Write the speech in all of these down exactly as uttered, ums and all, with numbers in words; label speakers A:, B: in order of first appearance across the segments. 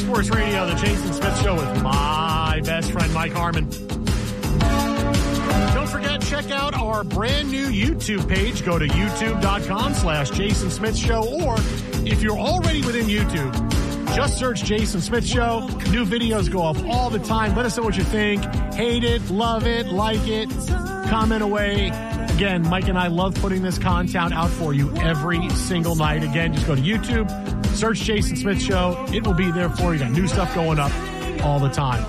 A: Sports Radio, the Jason Smith Show with my best friend, Mike Harmon. Don't forget, check out our brand new YouTube page. Go to youtube.com slash Jason Smith Show, or if you're already within YouTube, just search Jason Smith Show. New videos go up all the time. Let us know what you think. Hate it, love it, like it, comment away. Again, Mike and I love putting this content out for you every single night. Again, just go to YouTube, search Jason Smith Show. It will be there for you. Got new stuff going up all the time.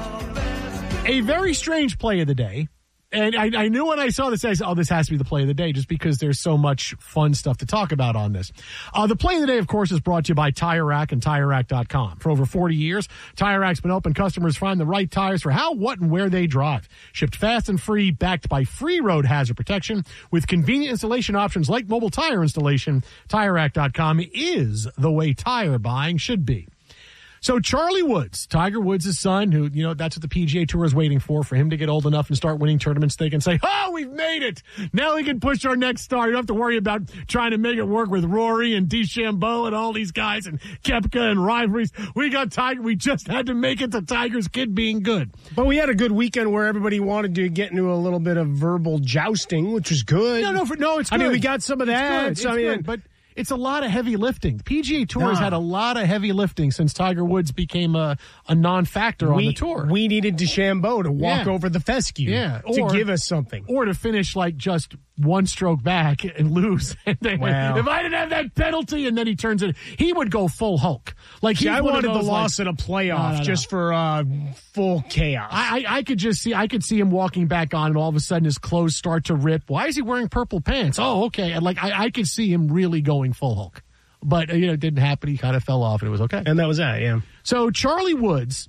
A: A very strange play of the day. And I, I knew when I saw this, I said, oh, this has to be the play of the day just because there's so much fun stuff to talk about on this. Uh, the play of the day, of course, is brought to you by Tire Rack and Tire Rack dot com. For over forty years, Tire Rack's been helping customers find the right tires for how, what, and where they drive. Shipped fast and free, backed by free road hazard protection with convenient installation options like mobile tire installation. Tire Rack dot com is the way tire buying should be. So Charlie Woods, Tiger Woods' son, who, you know, that's what the P G A Tour is waiting for, for him to get old enough and start winning tournaments. They can say, oh, we've made it. Now we can push our next star. You don't have to worry about trying to make it work with Rory and DeChambeau and all these guys and Koepka and rivalries. We got Tiger. We just had to make it to Tiger's kid being good.
B: But we had a good weekend where everybody wanted to get into a little bit of verbal jousting, which was good.
A: No, no, for, no, it's good.
B: I mean, we got some of that.
A: It's good.
B: So,
A: It's
B: I mean,
A: good, but it's a lot of heavy lifting. The P G A Tour has
B: Nah.
A: had a lot of heavy lifting since Tiger Woods became a, a non-factor on
B: we,
A: the tour.
B: We needed DeChambeau to walk
A: Yeah.
B: over the fescue
A: Yeah,
B: to
A: or-
B: give us something.
A: Or to finish like just one stroke back and lose. And then,
B: Wow.
A: if I didn't have that penalty, and then he turns it, he would go full Hulk. Like
B: See,
A: he's
B: I
A: one of
B: wanted the
A: those,
B: loss
A: like,
B: in a playoff
A: No, no, no.
B: just for uh, full chaos.
A: I, I I could just see I could see him walking back on, and all of a sudden his clothes start to rip. Why is he wearing purple pants? Oh, okay. And like I, I could see him really going full Hulk. But, you know, it didn't happen. He kind of fell off, and it was okay.
B: and that was that, yeah.
A: So Charlie Woods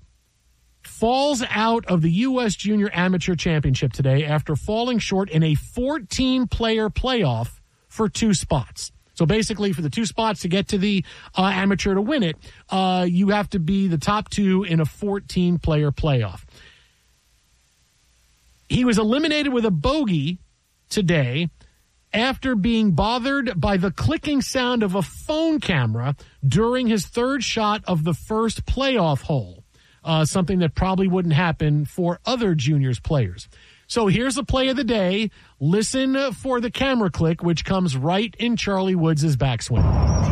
A: falls out of the U S Junior Amateur Championship today after falling short in a fourteen-player playoff for two spots. So basically, for the two spots to get to the uh, amateur to win it, uh, you have to be the top two in a fourteen-player playoff. He was eliminated with a bogey today after being bothered by the clicking sound of a phone camera during his third shot of the first playoff hole, uh, something that probably wouldn't happen for other juniors players. So here's the play of the day. Listen for the camera click, which comes right in Charlie Woods' backswing.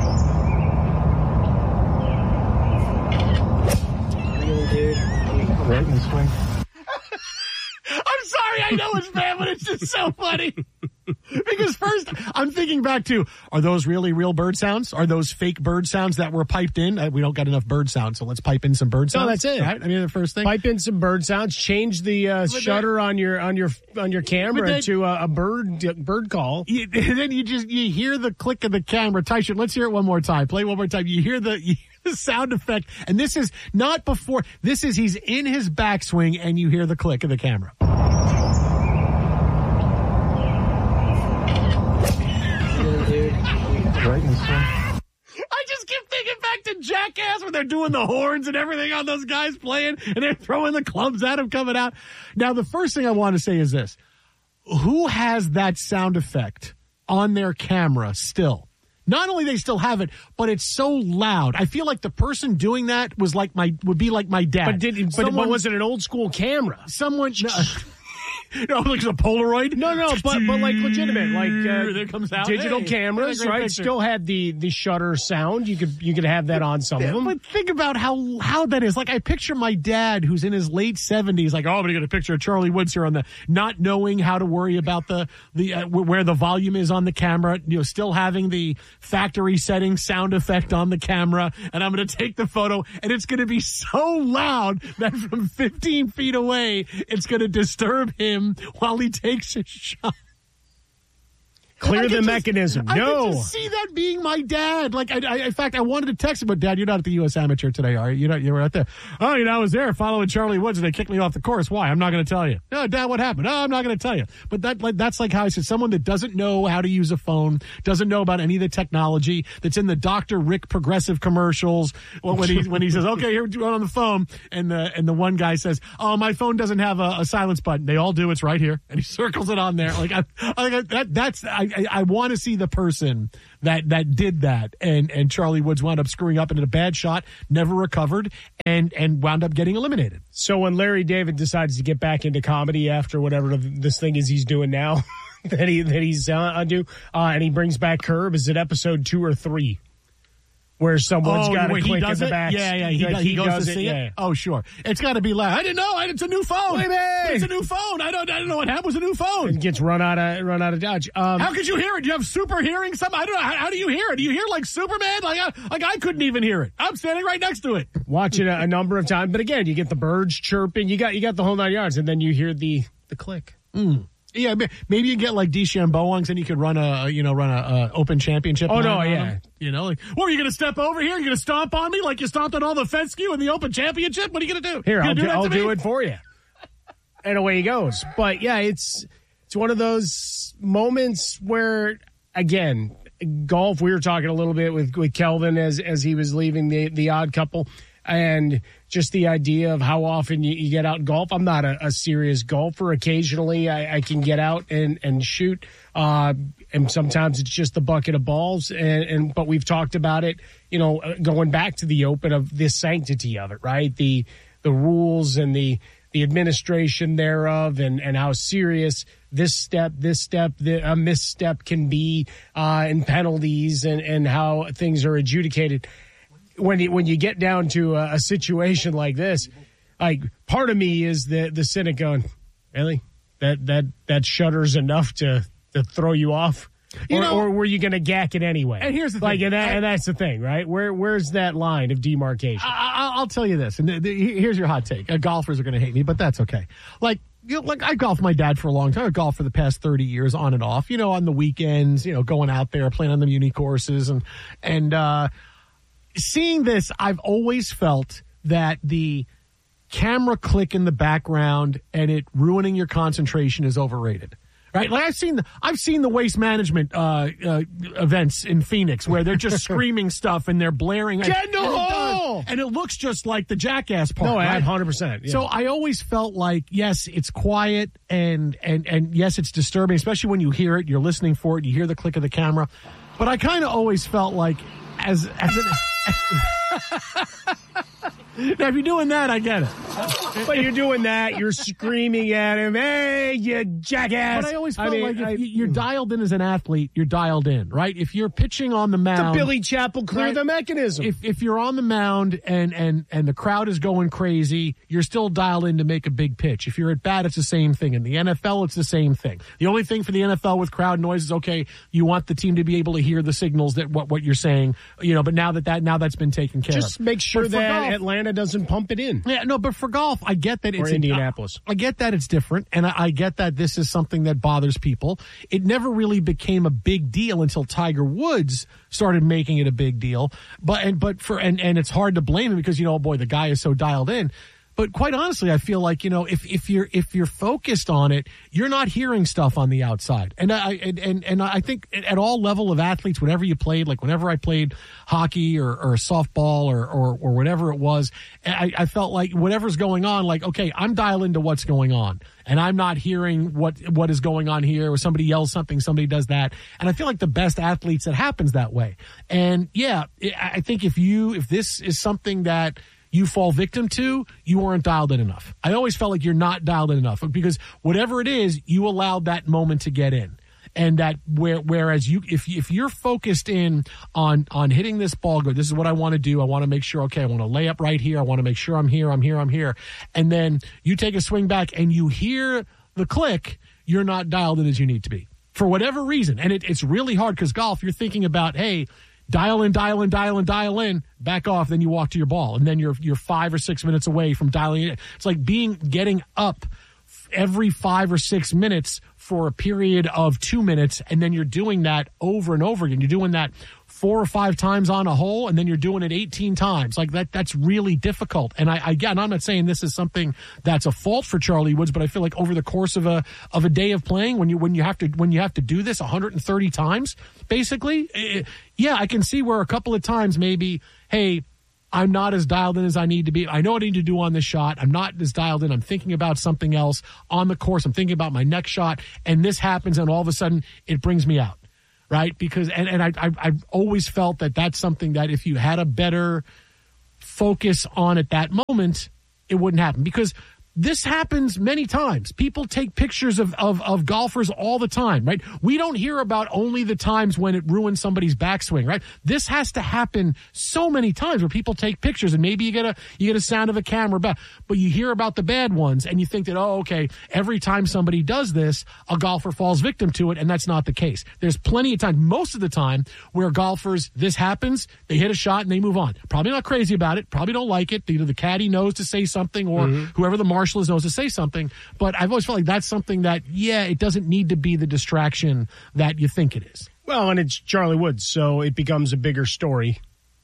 C: Really, dude? Right in the swing.
A: I'm sorry, I know it's bad, but it's just so funny. Because first, I'm thinking back to, are those really real bird sounds? Are those fake bird sounds that were piped in? Uh, We don't got enough bird sounds, so let's pipe in some bird sounds.
B: No, that's it.
A: Right? I mean, the first thing.
B: Pipe in some bird sounds. Change the uh, shutter on your on your on your camera
A: then-
B: to uh, a bird uh, bird call.
A: You, and then you just you hear the click of the camera. Tyson, let's hear it one more time. Play it one more time. You hear the, you hear the sound effect, and this is not before. This is he's in his backswing, and you hear the click of the camera.
C: Really, dude? Right in the swing.
A: I just keep thinking back to Jackass when they're doing the horns and everything on those guys playing, and they're throwing the clubs at him coming out. Now, the first thing I want to say is this. Who has that sound effect on their camera still? Not only they still have it, but it's so loud. I feel like the person doing that was like my would be like my dad.
B: But did but,
A: Someone-
B: but was it an old school camera?
A: someone? No, no, like a Polaroid.
B: No, no, but but like legitimate, like uh,
A: there comes out
B: digital
A: hey,
B: cameras,
A: what a great
B: right?
A: picture.
B: Still had the the shutter sound. You could you could have that on some of them.
A: But think about how loud that is. Like, I picture my dad, who's in his late seventies, like, oh, I'm going to get a picture of Charlie Woods here on the, not knowing how to worry about the, the uh, where the volume is on the camera, you know, still having the factory setting sound effect on the camera, and I'm going to take the photo, and it's going to be so loud that from fifteen feet away, it's going to disturb him while he takes a shot.
B: Clear
A: I
B: the
A: could just-
B: mechanism.
A: I
B: no.
A: could just see that being my dad. Like, I, I, in fact, I wanted to text him, but Dad, you're not at the U S Amateur today, are you? You're not. You're out there. Oh, you know, I was there following Charlie Woods, and they kicked me off the course. Why? I'm not going to tell you. No, Dad, what happened? Oh, I'm not going to tell you. But that, like, that's like how I said, someone that doesn't know how to use a phone, doesn't know about any of the technology, that's in the Doctor Rick Progressive commercials. Well, when he when he says, "Okay, here we're on the phone," and the and the one guy says, "Oh, my phone doesn't have a, a silence button." They all do. It's right here, and he circles it on there. Like, I, I, that that's I, I, I want to see the person that that did that, and and Charlie Woods wound up screwing up into a bad shot, never recovered, and and wound up getting eliminated.
B: So when Larry David decides to get back into comedy after whatever this thing is he's doing now, that he that he's uh, undo, uh, and he brings back Curb, is it episode two or three? Where someone's
A: oh,
B: got to click in the
A: it?
B: back.
A: Yeah, yeah, he,
B: like
A: does, he,
B: he
A: goes
B: does
A: to
B: it.
A: see
B: Yeah.
A: it. Oh, sure. It's got to be loud. I didn't know. It's a new phone.
B: Wait a minute.
A: It's a new phone. I don't. I don't know what happened. It was a new phone.
B: It gets run out of run out of Dodge. Um,
A: how could you hear it? Do you have super hearing? Some I don't know. How, how do you hear it? Do you hear like Superman? Like I, like I couldn't even hear it. I'm standing right next to it.
B: Watch it a, a number of times, but again, you get the birds chirping. You got you got the whole nine yards, and then you hear the the click.
A: Mm. Yeah, maybe you get like DeChambeau ones, and you could run a you know run a, a open championship.
B: Oh no, yeah.
A: Them. You know, like, what are you going to step over here? You're going to stomp on me like you stomped on all the Fenskew in the Open Championship? What are you going to do?
B: Here, I'll,
A: do,
B: do, I'll
A: do
B: do it for you. And away he goes. But yeah, it's it's one of those moments where, again, golf. We were talking a little bit with with Kelvin as as he was leaving the the Odd Couple. And just the idea of how often you, you get out and golf. I'm not a, a serious golfer. Occasionally, I, I can get out and, and shoot. Uh, and sometimes it's just the bucket of balls. And, and but we've talked about it, you know, going back to the Open, of this sanctity of it, right? The the rules and the the administration thereof, and, and how serious this step, this step, the, a misstep can be, uh, and penalties, and, and how things are adjudicated. When you, when you get down to a, a situation like this, like part of me is the the cynic going, really? That that that shudder's enough to, to throw you off?
A: You
B: or,
A: know,
B: or were you going to gack it anyway?
A: And here's the
B: like,
A: thing.
B: And, that,
A: I,
B: and that's the thing, right? Where Where's that line of demarcation?
A: I, I'll tell you this, and the, the, here's your hot take. Uh, golfers are going to hate me, but that's okay. Like, you know, like I golfed my dad for a long time. I golfed for the past thirty years on and off, you know, on the weekends, you know, going out there, playing on the muni courses. And, and, uh, seeing this, I've always felt that the camera click in the background and it ruining your concentration is overrated. Right, like I've seen, the, I've seen the waste management uh, uh, events in Phoenix where they're just screaming stuff and they're blaring.
B: Get in the hole!
A: And it looks just like the Jackass part.
B: No,
A: right?
B: one hundred percent. Yeah.
A: So I always felt like, yes, it's quiet and and and yes, it's disturbing, especially when you hear it, you're listening for it, you hear the click of the camera. But I kind of always felt like, as as an. Now, if you're doing that, I get it.
B: But you're doing that, you're screaming at him, hey, you jackass.
A: But I always felt
B: I mean,
A: like if
B: I,
A: you're dialed in as an athlete, you're dialed in, right? If you're pitching on the mound.
B: The Billy Chappell clear
A: right,
B: the mechanism.
A: If if you're on the mound and, and, and the crowd is going crazy, you're still dialed in to make a big pitch. If you're at bat, it's the same thing. In the N F L, it's the same thing. The only thing for the N F L with crowd noise is, okay, you want the team to be able to hear the signals that what, what you're saying, you know, but now that, that now that's been taken care
B: Just
A: of.
B: make sure
A: But for
B: that
A: golf-
B: Atlanta doesn't pump it in.
A: Yeah, no, but for golf, I get that it's
B: Or Indianapolis.
A: I, I get that it's different, and I, I get that this is something that bothers people. It never really became a big deal until Tiger Woods started making it a big deal. But and but for and and it's hard to blame him because, you know, oh boy, the guy is so dialed in. But quite honestly, I feel like, you know, if, if you're if you're focused on it, you're not hearing stuff on the outside. And I and and, and I think at all level of athletes, whenever you played, like whenever I played hockey or, or softball or, or or whatever it was, I, I felt like whatever's going on, like, okay, I'm dialed into what's going on, and I'm not hearing what what is going on here, or somebody yells something, somebody does that, and I feel like the best athletes, it happens that way. And yeah, I think if you if this is something that you fall victim to, you weren't dialed in enough. I always felt like you're not dialed in enough because whatever it is, you allowed that moment to get in. And that where, whereas you, if, if you're focused in on, on hitting this ball good, this is what I want to do. I want to make sure, okay, I want to lay up right here. I want to make sure I'm here, I'm here, I'm here. And then you take a swing back and you hear the click, you're not dialed in as you need to be for whatever reason. And it, it's really hard because golf, you're thinking about, hey, dial in, dial in, dial in, dial in, back off, then you walk to your ball. And then you're you're five or six minutes away from dialing in. It's like being getting up every five or six minutes for a period of two minutes, and then you're doing that over and over again. You're doing that four or five times on a hole, and then you're doing it eighteen times. Like that, that's really difficult. And I, again, I'm not saying this is something that's a fault for Charlie Woods, but I feel like over the course of a of a day of playing, when you when you have to when you have to do this one hundred thirty times, basically, it, yeah, I can see where a couple of times maybe, hey, I'm not as dialed in as I need to be. I know what I need to do on this shot. I'm not as dialed in. I'm thinking about something else on the course. I'm thinking about my next shot, and this happens, and all of a sudden, it brings me out.
D: right? Because and, and I, I, I've always felt that that's something that if you had a better focus on at that moment, it wouldn't happen. Because this happens many times. People take pictures of, of, of golfers all the time, right? We don't hear about only the times when it ruins somebody's backswing, right? This has to happen so many times where people take pictures and maybe you get a you get a sound of a camera back, but you hear about the bad ones and you think that, oh, okay, every time somebody does this, a golfer falls victim to it, and that's not the case. There's plenty of times, most of the time, where golfers, this happens, they hit a shot and they move on. Probably not crazy about it, probably don't like it. Either the caddy knows to say something or mm-hmm. whoever the marshal knows to say something, but I've always felt like that's something that, yeah, it doesn't need to be the distraction that you think it is.
B: Well, and it's Charlie Woods, so it becomes a bigger story.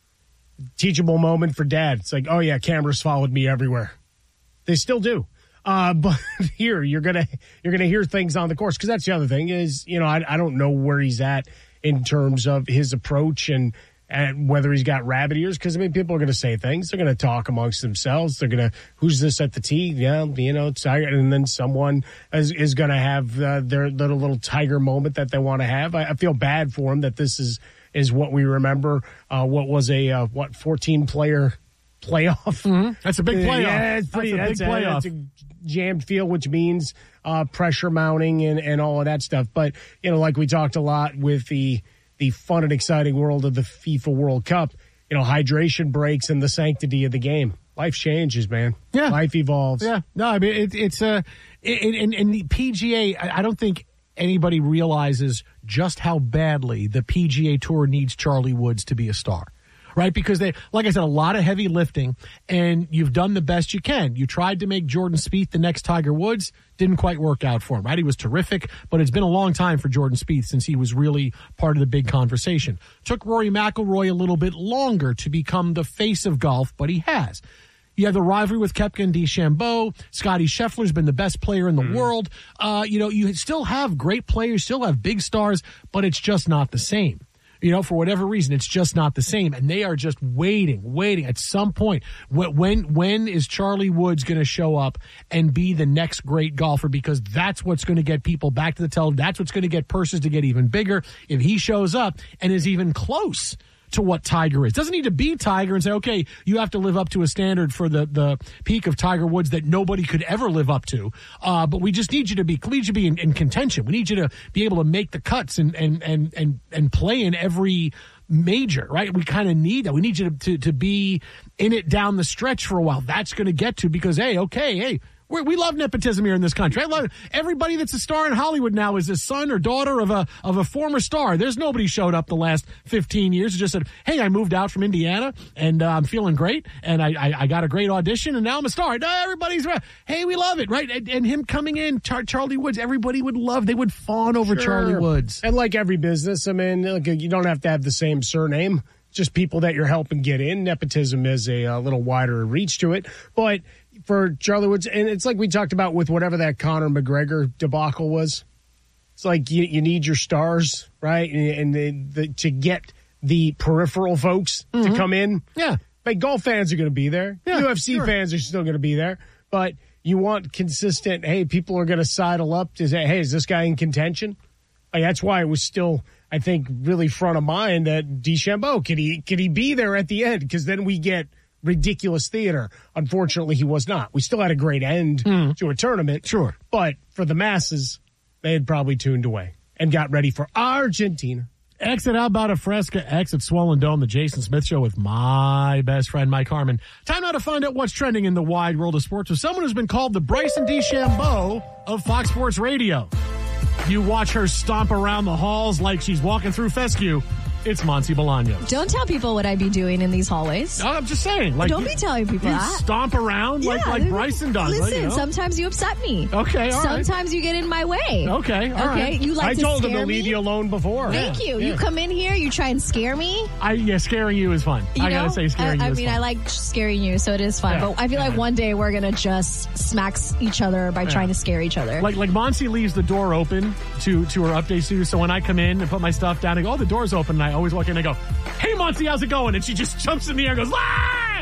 B: Teachable moment for dad. It's like, oh yeah, cameras followed me everywhere. They still do. Uh, but here, you're gonna you're gonna hear things on the course, because that's the other thing is, you know, I, I don't know where he's at in terms of his approach and and whether he's got rabbit ears, because, I mean, people are going to say things. They're going to talk amongst themselves. They're going to, who's this at the tee? Yeah, you know, Tiger. And then someone is, is going to have uh, their little, little Tiger moment that they want to have. I, I feel bad for him that this is, is what we remember. Uh, what was a, uh, what, fourteen-player playoff?
D: Mm-hmm. That's a big playoff.
B: Yeah, it's pretty,
D: that's a
B: that's
D: big
B: a,
D: playoff.
B: That's a jammed field, which means uh, pressure mounting and, and all of that stuff. But, you know, like we talked a lot with the, the fun and exciting world of the FIFA World Cup, you know, hydration breaks and the sanctity of the game. Life changes, man.
D: Yeah.
B: Life evolves.
D: Yeah. No, I mean, it, it's a, uh, and, and the P G A, I don't think anybody realizes just how badly the P G A Tour needs Charlie Woods to be a star. Right? Because they, like I said, a lot of heavy lifting, and you've done the best you can. You tried to make Jordan Spieth the next Tiger Woods. Didn't quite work out for him, right? He was terrific, but it's been a long time for Jordan Spieth since he was really part of the big conversation. Took Rory McIlroy a little bit longer to become the face of golf, but he has. You have the rivalry with Koepka and DeChambeau. Scottie Scheffler's been the best player in the mm. world. Uh, you know, you still have great players, still have big stars, but it's just not the same. You know, for whatever reason, it's just not the same. And they are just waiting, waiting at some point. When, when is Charlie Woods going to show up and be the next great golfer? Because that's what's going to get people back to the television. That's what's going to get purses to get even bigger. If he shows up and is even close to what Tiger is. Doesn't need to be Tiger and say, okay, you have to live up to a standard for the, the peak of Tiger Woods that nobody could ever live up to. Uh, but we just need you to be, we need you to be in, in contention. We need you to be able to make the cuts and, and, and, and, and play in every major, right? We kind of need that. We need you to, to, to be in it down the stretch for a while. That's going to get to because, hey, okay, hey, We're, we love nepotism here in this country. I love it. Everybody that's a star in Hollywood now is a son or daughter of a of a former star. There's nobody showed up the last fifteen years who just said, hey, I moved out from Indiana and uh, I'm feeling great and I, I I got a great audition and now I'm a star. No, everybody's right. Hey, we love it, right? And, and him coming in, Char- Charlie Woods, everybody would love. They would fawn over
B: Sure.
D: Charlie Woods.
B: And like every business, I mean, like, you don't have to have the same surname. Just people that you're helping get in. Nepotism is a, a little wider reach to it. But for Charlie Woods, and it's like we talked about with whatever that Conor McGregor debacle was. It's like you, you need your stars, right? And, and the, the, to get the peripheral folks mm-hmm. to come in.
D: Yeah.
B: Like golf fans are going to be there.
D: Yeah,
B: U F C
D: sure.
B: fans are still going to be there. But you want consistent, hey, people are going to sidle up to say, hey, is this guy in contention? Like, that's why it was still, I think, really front of mind that DeChambeau, could he, could he be there at the end? Because then we get ridiculous theater. Unfortunately, he was not. We still had a great end mm. to a tournament.
D: Sure.
B: But for the masses, they had probably tuned away and got ready for Argentina.
D: Exit Alberta Fresca, exit Swollen Dome, the Jason Smith Show with my best friend, Mike Harmon. Time now to find out what's trending in the wide world of sports with someone who's been called the Bryson DeChambeau of Fox Sports Radio. You watch her stomp around the halls like she's walking through fescue. It's Monty Bolaños.
E: Don't tell people what I be doing in these hallways.
D: No, I'm just saying. Like,
E: Don't
D: you,
E: be telling people
D: you
E: that.
D: Stomp around
E: yeah,
D: like, like Bryson does.
E: Listen,
D: like, you know?
E: sometimes you upset me.
D: Okay, all right.
E: Sometimes you get in my way.
D: Okay, all
E: okay?
D: right.
E: You like
B: I
E: to
B: told
E: scare
B: him to
E: me?
B: leave you alone before.
E: Thank
B: yeah.
E: you.
B: Yeah.
E: You come in here, you try and scare me.
D: I yeah, scaring you is fun.
E: You
D: I
E: know?
D: gotta say, scaring
E: I,
D: you
E: I
D: is
E: mean,
D: fun.
E: I like scaring you, so it is fun.
D: Yeah.
E: But I feel
D: Yeah.
E: like one day we're gonna just smack each other by
D: Yeah.
E: trying to scare each other.
D: Like like Monty leaves the door open to to her update studio. So when I come in and put my stuff down, I go, oh, the door's open, and I always walk in and I go, hey, Monty, how's it going? And she just jumps in the air and goes, ah!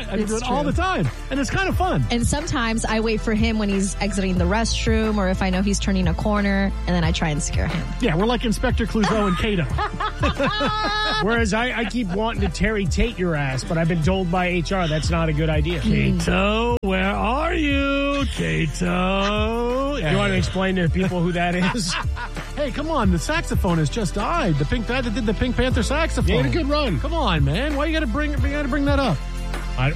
D: I do
E: It's
D: it all
E: true.
D: the time. And it's kind of fun.
E: And sometimes I wait for him when he's exiting the restroom or if I know he's turning a corner, and then I try and scare him.
D: Yeah, we're like Inspector Clouseau and Kato.
B: Whereas I, I keep wanting to Terry Tate your ass, but I've been told by H R that's not a good idea.
D: Kato, where are you? Kato.
B: You want to explain to people who that is?
D: Hey, come on. The saxophonist just died. The Pink Panther did the Pink Panther saxophone.
B: He had a good run.
D: Come on, man. Why you got to bring? You got to bring that up?
B: I,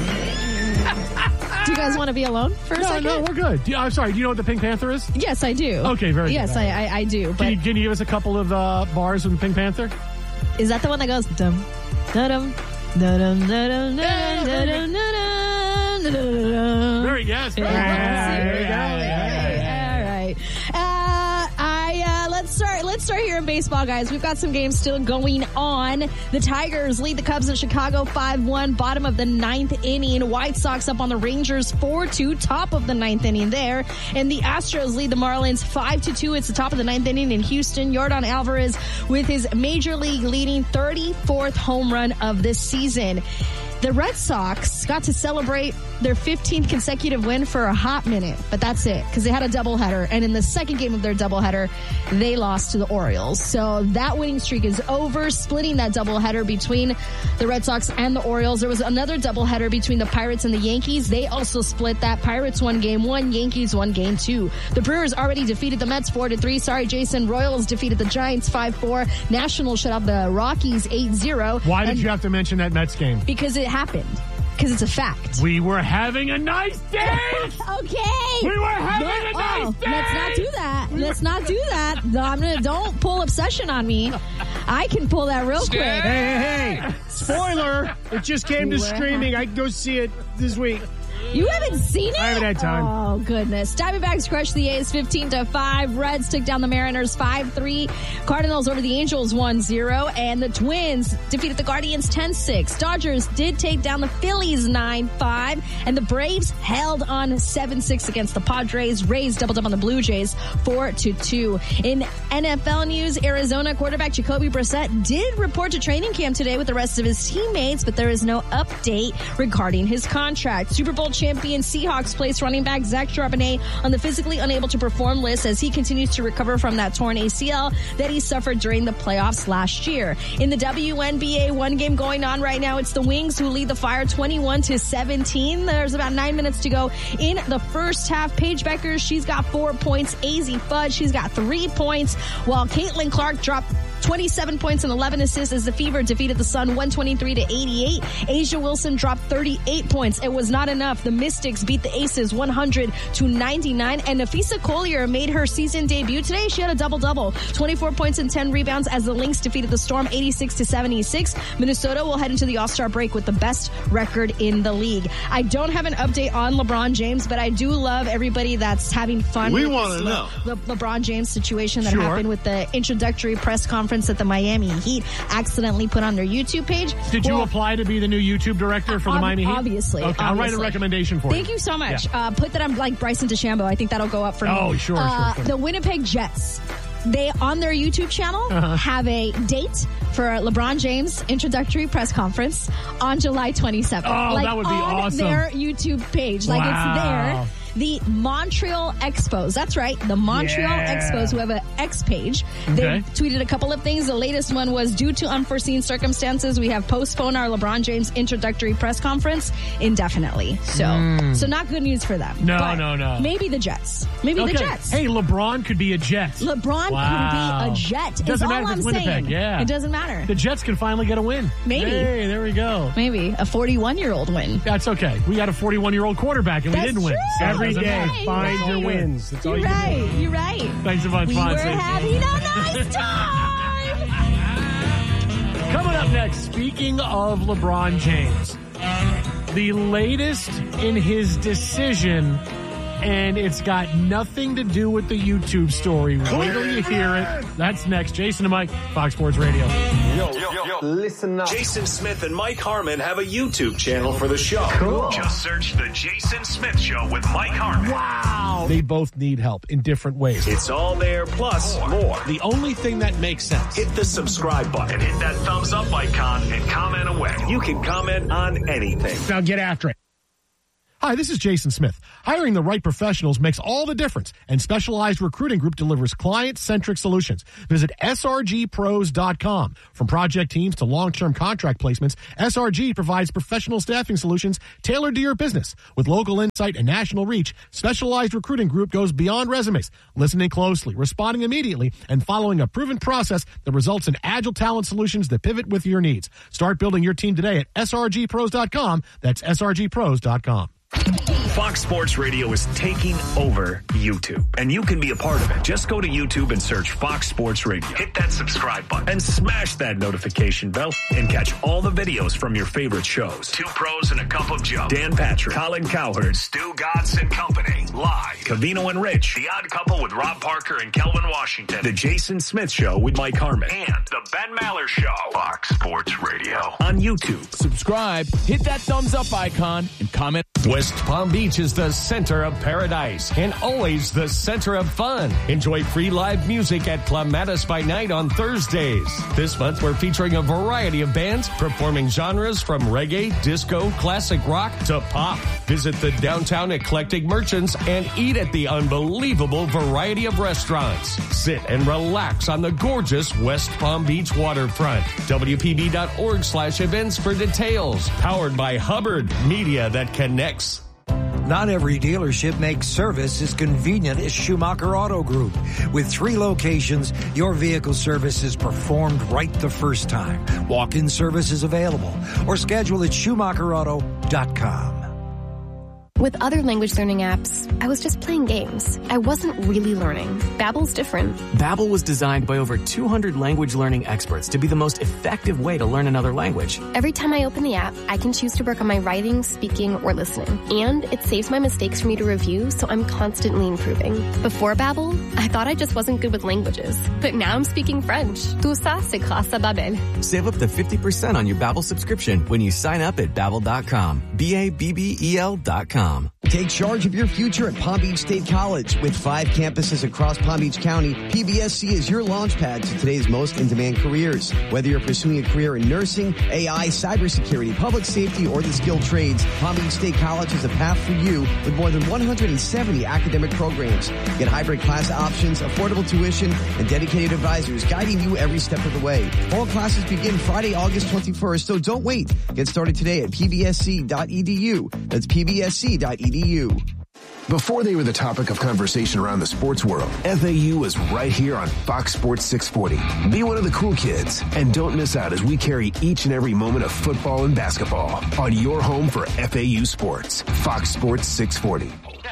E: Do you guys want to be alone for a
D: No,
E: second?
D: no, we're good. Do you- I'm sorry. Do you know what the Pink Panther is?
E: Yes, I do.
D: Okay, very
E: yes,
D: good.
E: I, I, I do.
D: Can
E: But
D: you, can you give us a couple of uh, bars from the Pink Panther?
E: is that the one that goes dum da-dum da-dum da-dum da-dum da-dum da-dum da-dum?
D: Very yes. Very
B: Yeah,
D: good.
B: there you go.
E: All right. Uh, I uh, let's start. Let's start here in baseball, guys. We've got some games still going on. The Tigers lead the Cubs in Chicago five one. Bottom of the ninth inning. White Sox up on the Rangers four two. Top of the ninth inning there. And the Astros lead the Marlins five to two. It's the top of the ninth inning in Houston. Yordan Alvarez with his major league leading thirty-fourth home run of this season. The Red Sox got to celebrate their fifteenth consecutive win for a hot minute, but that's it because they had a doubleheader. And in the second game of their doubleheader, they lost to the Orioles. So that winning streak is over, splitting that doubleheader between the Red Sox and the Orioles. There was another doubleheader between the Pirates and the Yankees. They also split that. Pirates won game one, Yankees won game two. The Brewers already defeated the Mets four to three. Sorry, Jason. Royals defeated the Giants five four. Nationals shut out the Rockies eight zero.
D: Why did
E: And
D: you have to mention that Mets game?
E: Because it happened. Because it's a fact.
D: We were having a nice day.
E: Okay.
D: We were having
E: No-
D: a nice
E: oh,
D: day.
E: Let's not do that. Let's not do that. No, I'm gonna, don't pull obsession on me. I can pull that real quick.
B: hey, hey, hey. Spoiler. It just came to streaming. I can go see it this week.
E: You haven't seen it?
B: I haven't had time.
E: Oh, goodness. Diamondbacks crushed the A's fifteen to five. Reds took down the Mariners five three. Cardinals over the Angels one zero. And the Twins defeated the Guardians ten six. Dodgers did take down the Phillies nine five. And the Braves held on seven six against the Padres. Rays doubled up on the Blue Jays four to two. In N F L news, Arizona quarterback Jacoby Brissett did report to training camp today with the rest of his teammates, but there is no update regarding his contract. Super Bowl champion Seahawks placed running back Zach Charbonnet on the physically unable to perform list as he continues to recover from that torn A C L that he suffered during the playoffs last year. In the W N B A, one game going on right now. It's the Wings who lead the Fire twenty-one to seventeen. There's about nine minutes to go in the first half. Paige Becker, she's got four points. Azzi Fudd, she's got three points, while Caitlin Clark dropped twenty-seven points and eleven assists as the Fever defeated the Sun one twenty-three to eighty-eight. Asia Wilson dropped thirty-eight points. It was not enough. The Mystics beat the Aces one hundred to ninety-nine. And Nafisa Collier made her season debut today. She had a double-double, twenty-four points and ten rebounds as the Lynx defeated the Storm eighty-six to seventy-six. Minnesota will head into the All-Star break with the best record in the league. I don't have an update on LeBron James, but I do love everybody that's having fun.
F: We
E: with
F: wanna
E: this
F: know.
E: Le- Le- LeBron James situation that
D: Sure.
E: happened with the introductory press conference that the Miami Heat accidentally put on their YouTube page.
D: Did you
E: Well,
D: apply to be the new YouTube director for the
E: ob-
D: Miami Heat?
E: obviously,
D: Okay, I'll write a
E: obviously.
D: recommendation for
E: Thank
D: you.
E: you so much.
D: Yeah.
E: Uh, put that on like Bryson DeChambeau. I think that'll go up for me.
D: Oh, sure, sure,
E: Uh,
D: sure.
E: The Winnipeg Jets. They, on their YouTube channel,
D: Uh-huh.
E: have a date for LeBron James introductory press conference on July twenty-seventh.
D: Oh,
E: like
D: that would be
E: on
D: awesome.
E: their YouTube page. Like
D: Wow.
E: it's there. The Montreal Expos. That's right. The Montreal
B: Yeah.
E: Expos, who have an X page.
D: Okay.
E: They tweeted a couple of things. The latest one was, due to unforeseen circumstances, we have postponed our LeBron James introductory press conference indefinitely. So, so not good news for them.
D: No,
E: But
D: no, no.
E: Maybe the Jets. Maybe
D: Okay.
E: the Jets.
D: Hey, LeBron could be a Jet.
E: LeBron
D: Wow.
E: could be a Jet.
D: Doesn't
E: is all
D: matter if
E: I'm
D: it's Winnipeg,
E: saying.
D: yeah.
E: It doesn't matter.
D: The Jets can finally get a win.
E: Maybe.
D: Hey, there we go.
E: Maybe a forty-one-year-old win.
D: That's okay. We got a forty-one-year-old quarterback and
E: That's
D: we didn't win.
E: true.
D: So it
B: Every
D: doesn't
B: day,
D: matter.
B: find
E: right.
B: your wins. That's all
E: You're
B: you can do.
E: right. You're right.
D: Thanks a bunch,
E: We were
D: Fonzie.
E: having a nice time.
D: Coming up next, speaking of LeBron James, the latest in his decision and it's got nothing to do with the YouTube story. Wait till you hear it. That's next. Jason and Mike, Fox Sports Radio.
F: Yo, yo, yo. Listen up. Jason Smith and Mike Harmon have a YouTube channel for the show.
D: Cool.
F: Just search The Jason Smith Show with Mike Harmon.
D: Wow. They both need help in different ways.
F: It's all there, plus more.
D: The only thing that makes sense.
F: Hit the subscribe button, hit that thumbs up icon, and comment away. You can comment on anything.
B: Now get after it.
D: Hi, this is Jason Smith. Hiring the right professionals makes all the difference, and Specialized Recruiting Group delivers client-centric solutions. Visit S R G pros dot com. From project teams to long-term contract placements, S R G provides professional staffing solutions tailored to your business. With local insight and national reach, Specialized Recruiting Group goes beyond resumes, listening closely, responding immediately, and following a proven process that results in agile talent solutions that pivot with your needs. Start building your team today at S R G pros dot com. That's S R G pros dot com.
F: Fox Sports Radio is taking over YouTube, and you can be a part of it. Just go to YouTube and search Fox Sports Radio. Hit that subscribe button and smash that notification bell and catch all the videos from your favorite shows. Two Pros and a Cup of Joe. Dan Patrick, Colin Cowherd, Stu Gatz and Company. Live. Cavino and Rich. The Odd Couple with Rob Parker and Kelvin Washington. The Jason Smith Show with Mike Harmon. And the Ben Maller Show. Fox Sports Radio. On YouTube.
G: Subscribe, hit that thumbs up icon, and comment.
H: West Palm Beach is the center of paradise and always the center of fun. Enjoy free live music at Clematis by Night on Thursdays. This month, we're featuring a variety of bands performing genres from reggae, disco, classic rock to pop. Visit the downtown eclectic merchants and eat at the unbelievable variety of restaurants. Sit and relax on the gorgeous West Palm Beach waterfront. W P B dot org slash events for details. Powered by Hubbard, media that connects.
I: Not every dealership makes service as convenient as Schumacher Auto Group. With three locations, your vehicle service is performed right the first time. Walk-in service is available or schedule at Schumacher Auto dot com.
J: With other language learning apps, I was just playing games. I wasn't really learning. Babbel's different.
K: Babbel was designed by over two hundred language learning experts to be the most effective way to learn another language.
J: Every time I open the app, I can choose to work on my writing, speaking, or listening. And it saves my mistakes for me to review, so I'm constantly improving. Before Babbel, I thought I just wasn't good with languages. But now I'm speaking French. Tout ça, c'est grâce à Babbel.
K: Save up to fifty percent on your Babbel subscription when you sign up at Babbel dot com. B A B B E L dot com.
L: Take charge of your future at Palm Beach State College. With five campuses across Palm Beach County, P B S C is your launch pad to today's most in-demand careers. Whether you're pursuing a career in nursing, A I, cybersecurity, public safety, or the skilled trades, Palm Beach State College is a path for you with more than one hundred seventy academic programs. Get hybrid class options, affordable tuition, and dedicated advisors guiding you every step of the way. All classes begin Friday, August twenty-first, so don't wait. Get started today at P B S C dot E D U. That's P B S C dot E D U.
M: Before they were the topic of conversation around the sports world, F A U was right here on Fox Sports six forty. Be one of the cool kids, and don't miss out as we carry each and every moment of football and basketball on your home for F A U sports. Fox Sports six forty.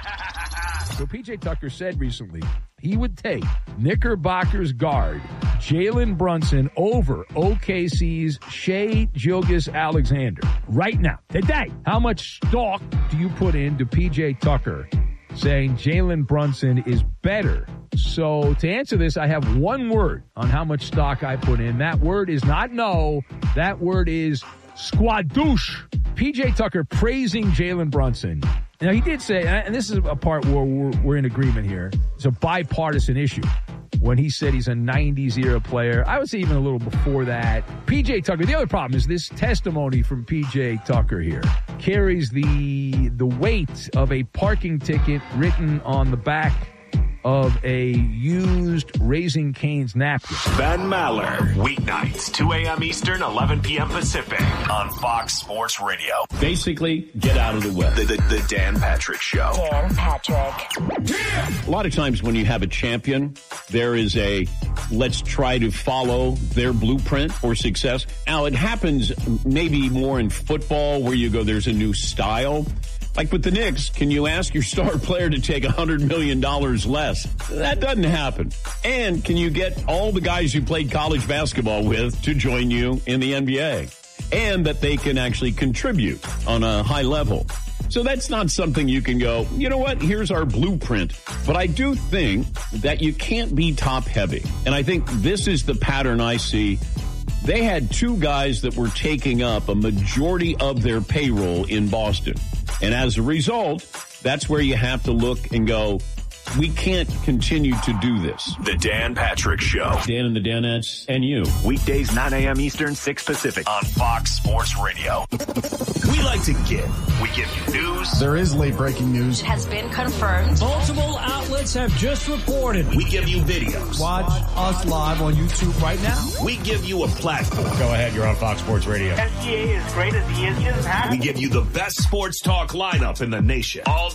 N: So P J Tucker said recently he would take Knickerbockers guard Jalen Brunson over O K C's Shai Gilgeous-Alexander. Right now, today, how much stock do you put into P J Tucker saying Jalen Brunson is better? So to answer this, I have one word on how much stock I put in. That word is not no. That word is squadouche. P J Tucker praising Jalen Brunson. Now, he did say, and this is a part where we're, we're in agreement here, it's a bipartisan issue. When he said he's a nineties era player, I would say even a little before that. P J Tucker, the other problem is this testimony from P J Tucker here carries the the weight of a parking ticket written on the back of a used Raising Cane's napkin.
F: Ben Maller, weeknights, two a.m. Eastern, eleven p.m. Pacific, on Fox Sports Radio.
O: Basically, get out of the way.
F: The, the, the Dan Patrick Show.
P: Dan Patrick.
O: A lot of times when you have a champion, there is a let's try to follow their blueprint for success. Now, it happens maybe more in football where you go, there's a new style. Like with the Knicks, can you ask your star player to take one hundred million dollars less? That doesn't happen. And can you get all the guys you played college basketball with to join you in the N B A? And that they can actually contribute on a high level. So that's not something you can go, you know what, here's our blueprint. But I do think that you can't be top heavy. And I think this is the pattern I see. They had two guys that were taking up a majority of their payroll in Boston. And as a result, that's where you have to look and go, we can't continue to do this.
F: The Dan Patrick Show.
O: Dan and the Danettes and you.
F: Weekdays, nine a.m. Eastern, six Pacific on Fox Sports Radio. We like to give. We give you news.
Q: There is late breaking news.
E: Has been confirmed.
R: Multiple outlets have just reported.
F: We give you videos.
R: Watch us live on YouTube right now.
F: We give you a platform.
B: Go ahead, you're on Fox Sports Radio.
S: S G A is great as he is. He doesn't have
F: We give you the best sports talk lineup in the nation. All